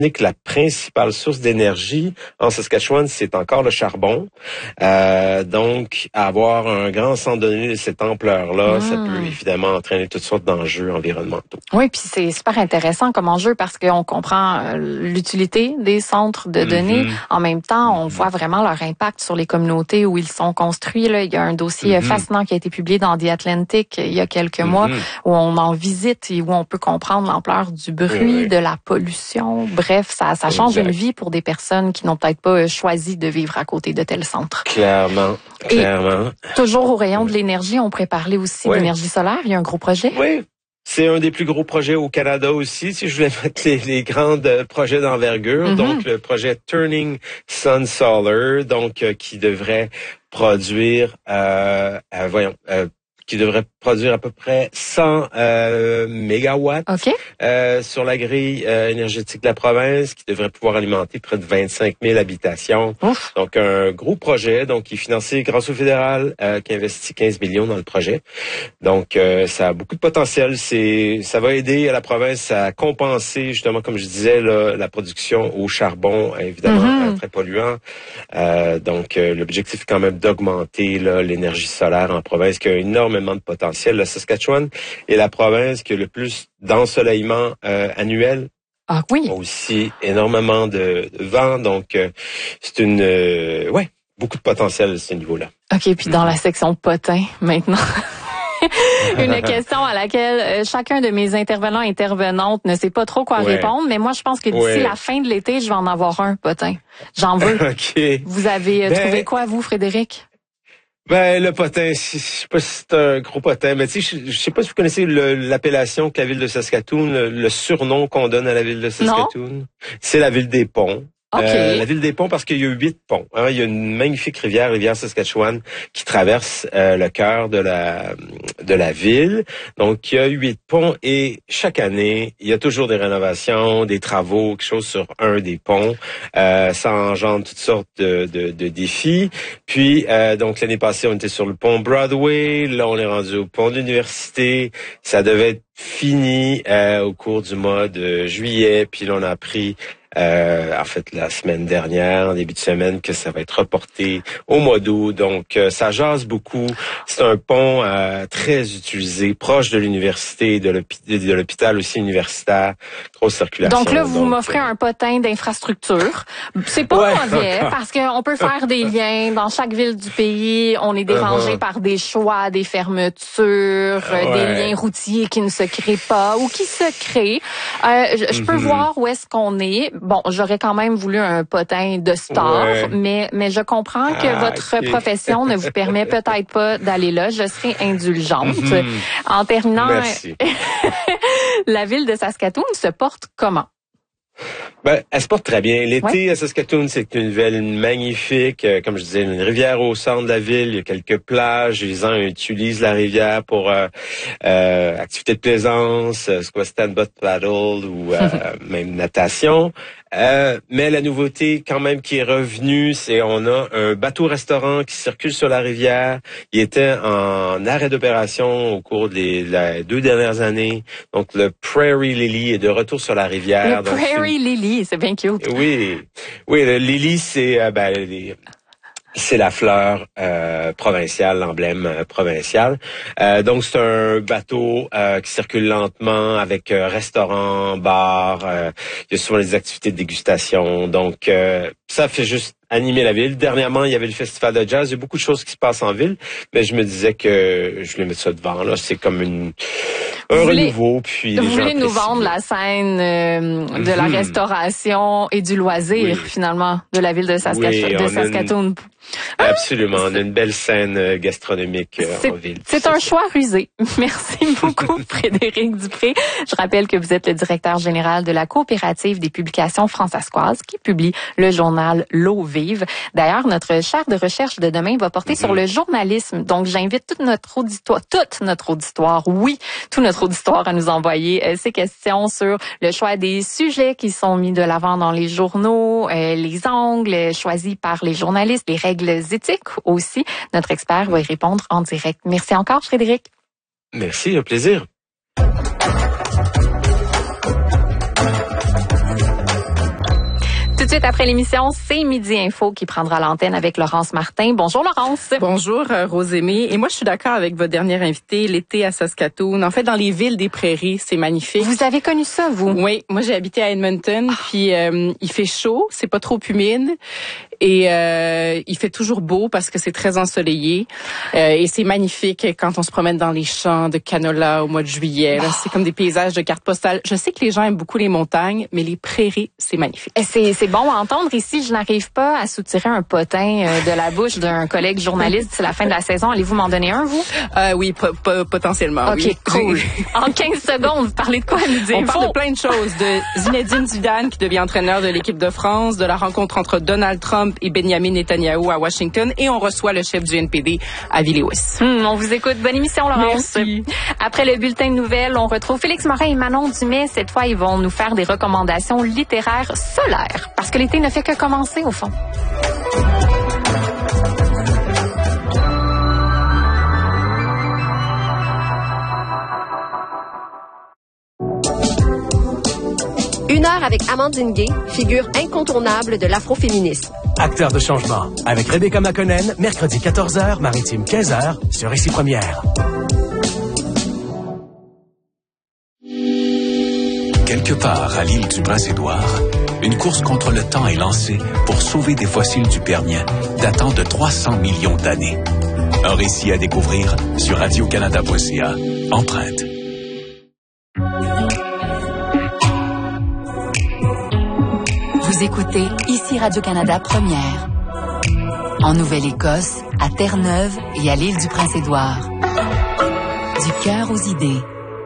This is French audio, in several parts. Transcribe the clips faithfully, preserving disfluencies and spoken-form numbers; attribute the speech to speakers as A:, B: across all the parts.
A: que la principale source d'énergie en Saskatchewan, c'est encore le charbon. Euh, donc, avoir un grand centre de données de cette ampleur-là, mmh. ça peut évidemment entraîner toutes sortes d'enjeux environnementaux.
B: Oui, puis c'est super intéressant comme enjeu parce qu'on comprend l'utilité des centres de données. Mm-hmm. En même temps, on mm-hmm. voit vraiment leur impact sur les communautés où ils sont construits. Là, il y a un dossier mm-hmm. fascinant qui a été publié dans The Atlantic il y a quelques mm-hmm. mois où on en visite et où on peut comprendre l'ampleur du bruit, oui. de la pollution. Bref, ça, ça change exact. Une vie pour des personnes qui n'ont peut-être pas choisi de vivre à côté de tels centres.
A: Clairement, clairement.
B: Et toujours au rayon de l'énergie, on pourrait parler aussi oui. d'énergie solaire. Il y a un gros projet.
A: Oui. C'est un des plus gros projets au Canada aussi, si je voulais mettre les, les grands projets d'envergure. Mm-hmm. Donc, le projet Turning Sun Solar, donc euh, qui devrait produire, euh, euh, voyons, euh, qui devrait produire à peu près cent euh, mégawatts
B: okay.
A: euh, sur la grille euh, énergétique de la province, qui devrait pouvoir alimenter près de vingt-cinq mille habitations. Ouf. Donc, un gros projet, donc qui est financé grâce au fédéral, euh, qui investit quinze millions dans le projet. Donc, euh, ça a beaucoup de potentiel. C'est, ça va aider à la province à compenser, justement, comme je disais, là, la production au charbon, évidemment, mm-hmm. très polluant. Euh, donc, euh, l'objectif est quand même d'augmenter là, l'énergie solaire en province, qui a énormément de potentiel. La Saskatchewan est la province qui a le plus d'ensoleillement euh, annuel.
B: Ah oui.
A: Aussi énormément de, de vent, donc euh, c'est une euh, ouais beaucoup de potentiel à ce niveau-là.
B: Ok, puis dans mm-hmm. la section potin maintenant. Une question à laquelle chacun de mes intervenants intervenantes ne sait pas trop quoi ouais. répondre, mais moi je pense que d'ici ouais. la fin de l'été, je vais en avoir un potin. J'en veux.
A: Okay.
B: Vous avez
A: ben...
B: trouvé quoi vous, Frédéric?
A: Ben, le potin, je sais pas si c'est un gros potin, mais tu sais, je, je sais pas si vous connaissez le, l'appellation que la ville de Saskatoon, le, le surnom qu'on donne à la ville de Saskatoon. Non. C'est la ville des ponts.
B: Okay.
A: Euh, la ville des ponts parce qu'il y a huit ponts. Hein. Il y a une magnifique rivière, rivière Saskatchewan, qui traverse euh, le cœur de la de la ville. Donc, il y a huit ponts et chaque année, il y a toujours des rénovations, des travaux, quelque chose sur un des ponts. Euh, ça engendre toutes sortes de, de, de défis. Puis, euh, donc, l'année passée, on était sur le pont Broadway. Là, on est rendu au pont de l'université. Ça devait être fini euh, au cours du mois de juillet. Puis là, on a appris Euh, en fait, la semaine dernière, en début de semaine, que ça va être reporté au mois d'août. Donc, euh, ça jase beaucoup. C'est un pont euh, très utilisé, proche de l'université, de, l'hôpi- de l'hôpital aussi universitaire. Grosse circulation.
B: Donc là, vous donc, m'offrez euh... un potin d'infrastructure. C'est pas ouais. mauvais, parce qu'on peut faire des liens dans chaque ville du pays. On est dérangé uh-huh. par des choix, des fermetures, ouais. des liens routiers qui ne se créent pas ou qui se créent. Euh, je, je peux mm-hmm. voir où est-ce qu'on est. Bon, j'aurais quand même voulu un potin de star, ouais. mais mais je comprends que ah, votre okay. profession ne vous permet peut-être pas d'aller là. Je serai indulgente. Mm-hmm. En terminant, la ville de Saskatoon se porte comment?
A: Ben, elle se porte très bien. L'été ouais. à Saskatoon, c'est une ville magnifique. Comme je disais, une rivière au centre de la ville. Il y a quelques plages. Les gens utilisent la rivière pour euh, euh, activités de plaisance, squash stand butt paddle ou euh, même natation. Euh, mais la nouveauté quand même qui est revenue, c'est on a un bateau-restaurant qui circule sur la rivière. Il était en arrêt d'opération au cours des la, deux dernières années. Donc le Prairie Lily est de retour sur la rivière.
B: Le Prairie une... Lily, c'est bien cute.
A: Oui, oui, le Lily, c'est euh, ben, les... c'est la fleur euh, provinciale, l'emblème euh, provincial. Euh, donc, c'est un bateau euh, qui circule lentement avec euh, restaurant, bar. Euh, il y a souvent des activités de dégustation. Donc, euh, ça fait juste animer la ville. Dernièrement, il y avait le festival de jazz. Il y a beaucoup de choses qui se passent en ville, mais je me disais que je voulais mettre ça devant. Là, c'est comme une un renouveau. Puis
B: vous voulez nous vendre la scène euh, de mm-hmm. la restauration et du loisir, oui. finalement, de la ville de, Saskatch-
A: oui,
B: de Saskatoon. Une...
A: Absolument, on a une belle scène gastronomique
B: c'est,
A: en ville.
B: C'est un choix rusé. Merci beaucoup, Frédéric Dupré. Je rappelle que vous êtes le directeur général de la coopérative des publications fransaskoises qui publie le journal L'eau vive. D'ailleurs, notre chaire de recherche de demain va porter mm-hmm. sur le journalisme. Donc, j'invite toute notre auditoire, toute notre auditoire, oui, tout notre auditoire à nous envoyer euh, ces questions sur le choix des sujets qui sont mis de l'avant dans les journaux, euh, les angles choisis par les journalistes, les règles éthiques aussi. Notre expert va y répondre en direct. Merci encore, Frédéric.
A: Merci, un plaisir.
B: Tout de suite après l'émission, c'est Midi Info qui prendra l'antenne avec Laurence Martin. Bonjour Laurence.
C: Bonjour euh, Rosémie. Et moi, je suis d'accord avec votre dernière invitée, l'été à Saskatoon. En fait, dans les villes des prairies, c'est magnifique.
B: Vous avez connu ça, vous?
C: Oui, moi j'ai habité à Edmonton, oh. puis euh, il fait chaud, c'est pas trop humide. Et euh, il fait toujours beau parce que c'est très ensoleillé. Euh, et c'est magnifique quand on se promène dans les champs de canola au mois de juillet. Là, oh. C'est comme des paysages de cartes postales. Je sais que les gens aiment beaucoup les montagnes, mais les prairies, c'est magnifique.
B: C'est, c'est bon à entendre. Ici, je n'arrive pas à soutirer un potin euh, de la bouche d'un collègue journaliste. C'est la fin de la saison. Allez-vous m'en donner un, vous?
C: Euh, oui, po- po- potentiellement.
B: OK,
C: oui.
B: cool. En quinze secondes, vous parlez de quoi, Midi
C: On
B: Info?
C: parle de plein de choses. De Zinedine Zidane qui devient entraîneur de l'équipe de France, de la rencontre entre Donald Trump et Benjamin Netanyahu à Washington, et on reçoit le chef du N P D à Villewas.
B: Hum, on vous écoute. Bonne émission, Laurence.
C: Merci.
B: Après le bulletin de nouvelles, on retrouve Félix Morin et Manon Dumais. Cette fois, ils vont nous faire des recommandations littéraires solaires. Parce que l'été ne fait que commencer, au fond.
D: Une heure avec Amandine Gay, figure incontournable de l'afroféminisme.
E: Acteur de changement, avec Rebecca McConnell, mercredi quatorze heures, maritime quinze heures, sur Ici Première.
F: Quelque part à l'île du Prince-Édouard, une course contre le temps est lancée pour sauver des fossiles du Permien datant de trois cents millions d'années. Un récit à découvrir sur radio canada point c a. Empreinte.
G: Vous écoutez Ici Radio-Canada Première. En Nouvelle-Écosse, à Terre-Neuve et à l'île du Prince-Édouard. Du cœur aux idées.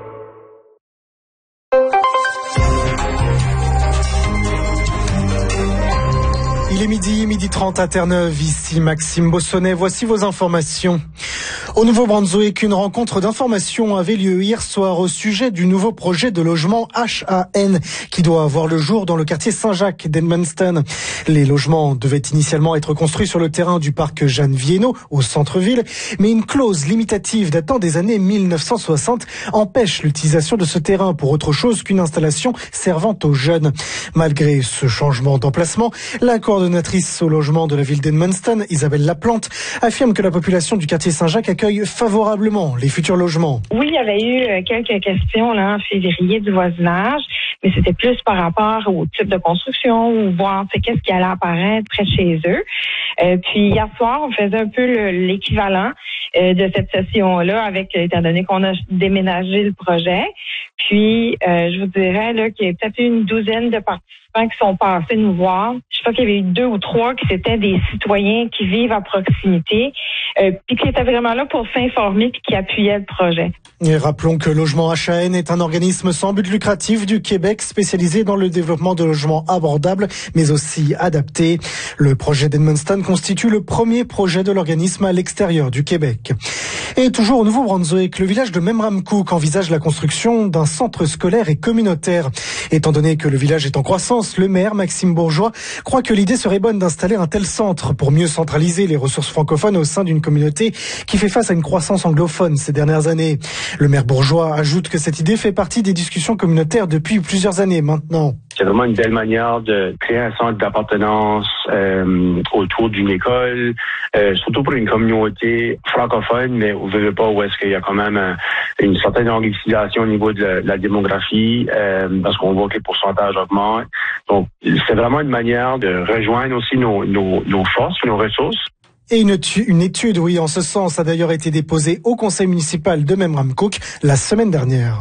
H: Il est midi, midi trente à Terre-Neuve, ici Maxime Bossonnet. Voici vos informations. Au Nouveau-Brunswick, une rencontre d'information avait lieu hier soir au sujet du nouveau projet de logement H A N qui doit avoir le jour dans le quartier Saint-Jacques d'Edmundston. Les logements devaient initialement être construits sur le terrain du parc Jeanne Viénot, au centre-ville, mais une clause limitative datant des années mille neuf cent soixante empêche l'utilisation de ce terrain pour autre chose qu'une installation servant aux jeunes. Malgré ce changement d'emplacement, la coordonnatrice au logement de la ville d'Edmundston, Isabelle Laplante, affirme que la population du quartier Saint-Jacques accueille favorablement les futurs logements.
I: Oui, il y avait eu quelques questions là en février du voisinage, mais c'était plus par rapport au type de construction ou voir qu'est-ce qui allait apparaître près de chez eux. Euh, puis hier soir, on faisait un peu le, l'équivalent euh, de cette session-là, avec étant donné qu'on a déménagé le projet. Puis, euh, je vous dirais là qu'il y a peut-être une douzaine de participants qui sont passés nous voir. Je crois qu'il y avait eu deux ou trois qui étaient des citoyens qui vivent à proximité, euh, puis qui étaient vraiment là pour s'informer puis qui appuyaient le projet.
H: Et rappelons que Logement H A N est un organisme sans but lucratif du Québec spécialisé dans le développement de logements abordables, mais aussi adaptés. Le projet d'Edmundston constitue le premier projet de l'organisme à l'extérieur du Québec. Et toujours au Nouveau-Brunswick, le village de Memramcook envisage la construction d'un centre scolaire et communautaire. Étant donné que le village est en croissance, le maire, Maxime Bourgeois, croit que l'idée serait bonne d'installer un tel centre pour mieux centraliser les ressources francophones au sein d'une communauté qui fait face à une croissance anglophone ces dernières années. Le maire Bourgeois ajoute que cette idée fait partie des discussions communautaires depuis plusieurs années maintenant.
J: C'est vraiment une belle manière de créer un centre d'appartenance euh, autour d'une école, euh, surtout pour une communauté francophone, mais vous ne savez pas où est-ce qu'il y a quand même un, une certaine anglicisation au niveau de la, de la démographie, euh, parce qu'on voit que le pourcentage augmente. Donc, c'est vraiment une manière de rejoindre aussi nos, nos, nos forces, nos ressources.
H: Et une, une étude, oui, en ce sens, a d'ailleurs été déposée au conseil municipal de Memramcook la semaine dernière.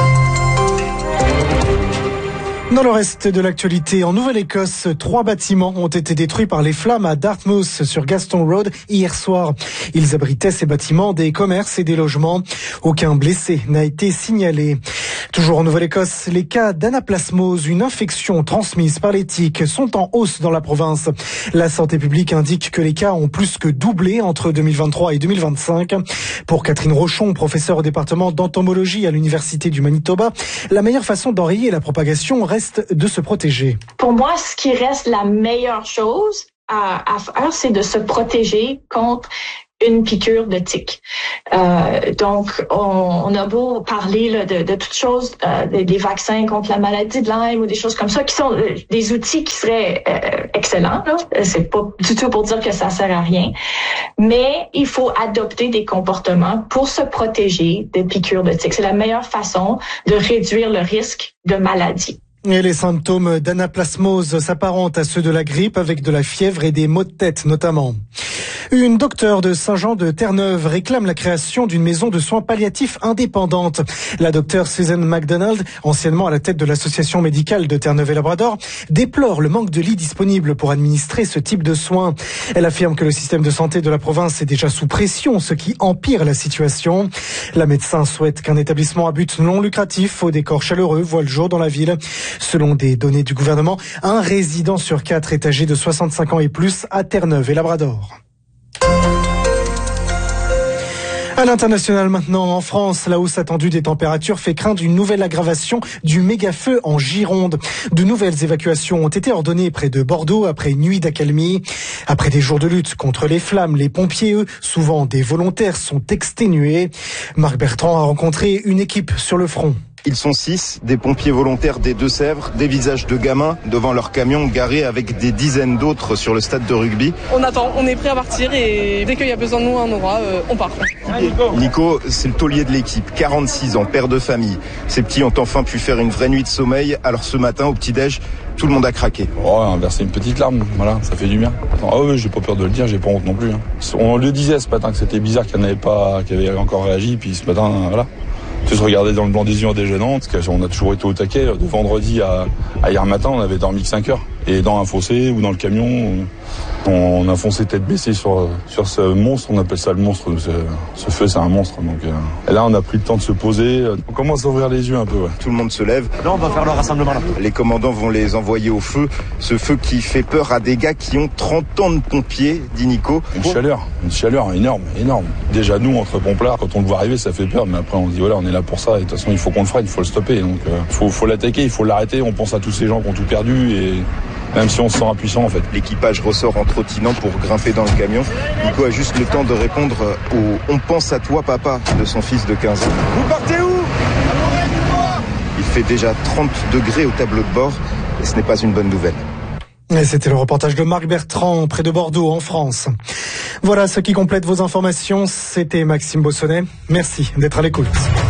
H: Dans le reste de l'actualité, en Nouvelle-Écosse, trois bâtiments ont été détruits par les flammes à Dartmouth sur Gaston Road hier soir. Ils abritaient ces bâtiments des commerces et des logements. Aucun blessé n'a été signalé. Toujours en Nouvelle-Écosse, les cas d'anaplasmose, une infection transmise par les tiques, sont en hausse dans la province. La santé publique indique que les cas ont plus que doublé entre deux mille vingt-trois et deux mille vingt-cinq. Pour Catherine Rochon, professeure au département d'entomologie à l'Université du Manitoba, la meilleure façon d'enrayer la propagation reste de se protéger.
K: Pour moi, ce qui reste la meilleure chose à, à faire, c'est de se protéger contre une piqûre de tique. Euh, donc, on, on a beau parler là, de, de toutes choses, euh, des, des vaccins contre la maladie de Lyme ou des choses comme ça, qui sont euh, des outils qui seraient euh, excellents. Là. C'est pas du tout pour dire que ça sert à rien, mais il faut adopter des comportements pour se protéger des piqûres de tique. C'est la meilleure façon de réduire le risque de maladie.
H: Et les symptômes d'anaplasmose s'apparentent à ceux de la grippe avec de la fièvre et des maux de tête notamment. Une docteure de Saint-Jean-de-Terre-Neuve réclame la création d'une maison de soins palliatifs indépendante. La docteure Susan McDonald, anciennement à la tête de l'association médicale de Terre-Neuve et Labrador, déplore le manque de lits disponibles pour administrer ce type de soins. Elle affirme que le système de santé de la province est déjà sous pression, ce qui empire la situation. La médecin souhaite qu'un établissement à but non lucratif au décor chaleureux voit le jour dans la ville. Selon des données du gouvernement, un résident sur quatre est âgé de soixante-cinq ans et plus à Terre-Neuve et Labrador. À l'international maintenant, en France, la hausse attendue des températures fait craindre une nouvelle aggravation du méga-feu en Gironde. De nouvelles évacuations ont été ordonnées près de Bordeaux après une nuit d'accalmie. Après des jours de lutte contre les flammes, les pompiers, eux, souvent des volontaires, sont exténués. Marc Bertrand a rencontré une équipe sur le front.
L: Ils sont six, des pompiers volontaires des Deux-Sèvres, des visages de gamins devant leur camion garé avec des dizaines d'autres sur le stade de rugby.
M: On attend, on est prêt à partir et dès qu'il y a besoin de nous, on aura, euh, on part.
L: Nico, c'est le taulier de l'équipe, quarante-six ans, père de famille. Ses petits ont enfin pu faire une vraie nuit de sommeil, alors ce matin au petit-déj, tout le monde a craqué.
N: Oh, verser une petite larme, voilà, ça fait du bien. Ah oui, j'ai pas peur de le dire, j'ai pas honte non plus. Hein. On le disait ce matin que c'était bizarre qu'il n'y en avait pas, qu'il avait encore réagi, puis ce matin, voilà. Tu se regardais dans le blanc des yeux en déjeunant, parce qu'on a toujours été au taquet. De vendredi à, à hier matin, on avait dormi que cinq heures. Et dans un fossé ou dans le camion, on a foncé tête baissée sur, sur ce monstre, on appelle ça le monstre. Ce, ce feu, c'est un monstre. Donc, euh, et là, on a pris le temps de se poser. On commence à ouvrir les yeux un peu. Ouais.
L: Tout le monde se lève.
O: Là, on va faire le rassemblement. Là.
L: Les commandants vont les envoyer au feu. Ce feu qui fait peur à des gars qui ont trente ans de pompiers, dit Nico.
N: Une chaleur, une chaleur énorme, énorme. Déjà, nous, entre pomplards, quand on le voit arriver, ça fait peur. Mais après, on se dit, voilà, on est là pour ça. Et de toute façon, il faut qu'on le freine, il faut le stopper. Donc, il euh, faut, faut l'attaquer, il faut l'arrêter. On pense à tous ces gens qui ont tout perdu et... Même si on se sent impuissant en fait.
L: L'équipage ressort en trottinant pour grimper dans le camion. Nico a juste le temps de répondre au « On pense à toi papa » de son fils de quinze ans.
O: Vous partez où?
L: Il fait déjà trente degrés au tableau de bord et ce n'est pas une bonne nouvelle.
H: Et c'était le reportage de Marc Bertrand près de Bordeaux en France. Voilà ce qui complète vos informations. C'était Maxime Bossonnet. Merci d'être à l'écoute.